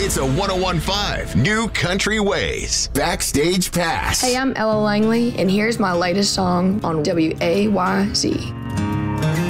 It's a 101.5 New Country Ways. Backstage Pass. Hey, I'm Ella Langley, and here's my latest song on WAYZ.